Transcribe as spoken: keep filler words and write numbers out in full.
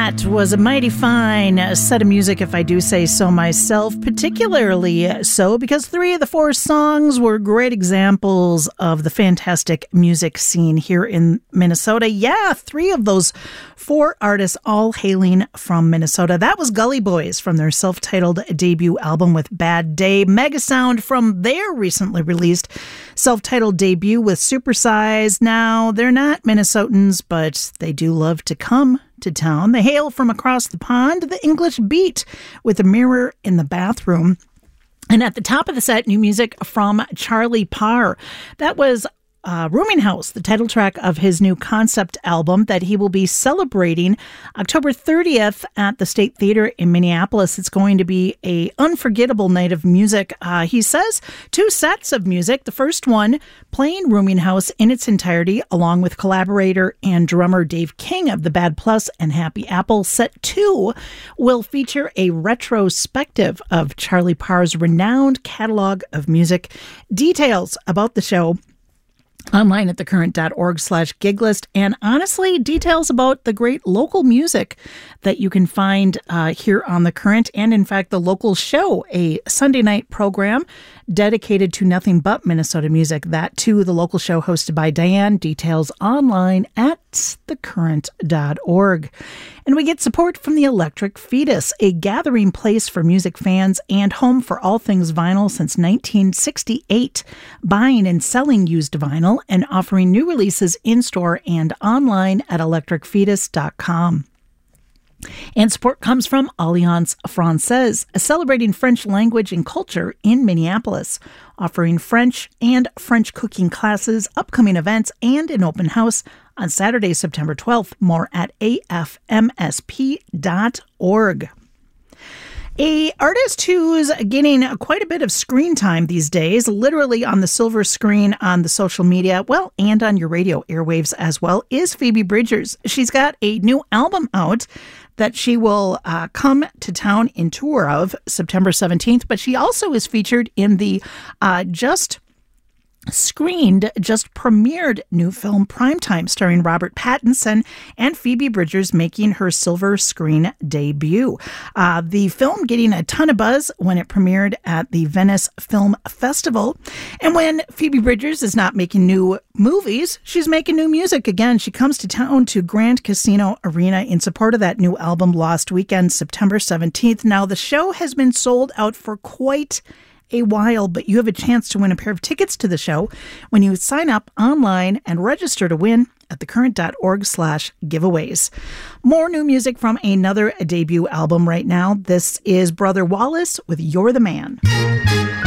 That was a mighty fine set of music, if I do say so myself, particularly so because three of the four songs were great examples of the fantastic music scene here in Minnesota. Yeah, three of those four artists all hailing from Minnesota. That was Gully Boys from their self-titled debut album with Bad Day. Megasound from their recently released self-titled debut with Supersize. Now, they're not Minnesotans, but they do love to come to town. They hail from across the pond, the English Beat, with a mirror in the bathroom. And at the top of the set, new music from Charlie Parr. That was Uh, Rooming House, the title track of his new concept album that he will be celebrating October thirtieth at the State Theater in Minneapolis. It's going to be a unforgettable night of music. Uh, he says two sets of music. The first one playing Rooming House in its entirety, along with collaborator and drummer Dave King of the Bad Plus and Happy Apple. Set two will feature a retrospective of Charlie Parr's renowned catalog of music. Details about the show online at thecurrent.org slash giglist. And honestly, details about the great local music that you can find uh, here on The Current. And in fact, the local show, a Sunday night program dedicated to nothing but Minnesota music. That too, the local show hosted by Diane. Details online at the current dot org. And we get support from the Electric Fetus, a gathering place for music fans and home for all things vinyl since nineteen sixty-eight, buying and selling used vinyl and offering new releases in-store and online at electric fetus dot com. And support comes from Alliance Francaise, celebrating French language and culture in Minneapolis, offering French and French cooking classes, upcoming events, and an open house on Saturday, September twelfth. More at A F M S P dot org. A artist who's getting quite a bit of screen time these days, literally on the silver screen on the social media, well, and on your radio airwaves as well, is Phoebe Bridgers. She's got a new album out that she will uh, come to town in tour of September seventeenth, but she also is featured in the uh, just screened, just premiered new film Primetime, starring Robert Pattinson and Phoebe Bridgers making her silver screen debut. Uh, the film getting a ton of buzz when it premiered at the Venice Film Festival. And when Phoebe Bridgers is not making new movies, she's making new music again. She comes to town to Grand Casino Arena in support of that new album Lost Weekend, September seventeenth. Now, the show has been sold out for quite a while, but you have a chance to win a pair of tickets to the show when you sign up online and register to win at thecurrent.org slash giveaways. More new music from another debut album right now. This is Brother Wallace with You're the Man.